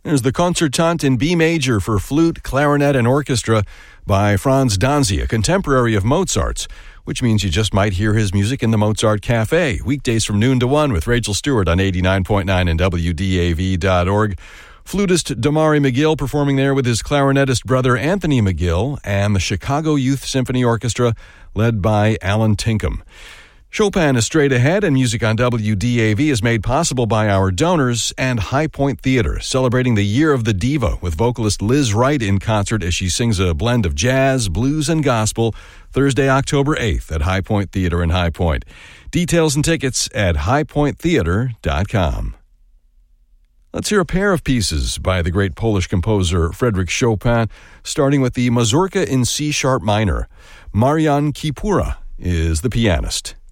There's the Concertant in B major for flute, clarinet, and orchestra by Franz Danzi, a contemporary of Mozart's, which means you just might hear his music in the Mozart Cafe, weekdays from noon to 1 with Rachel Stewart on 89.9 and WDAV.org. Flutist Damari McGill performing there with his clarinetist brother Anthony McGill and the Chicago Youth Symphony Orchestra led by Alan Tinkham. Chopin is straight ahead, and music on WDAV is made possible by our donors and High Point Theater, celebrating the Year of the Diva with vocalist Liz Wright in concert as she sings a blend of jazz, blues, and gospel Thursday, October 8th at High Point Theater in High Point. Details and tickets at highpointtheater.com. Let's hear a pair of pieces by the great Polish composer Frédéric Chopin, starting with the Mazurka in C-sharp minor. Marian Kipura is the pianist.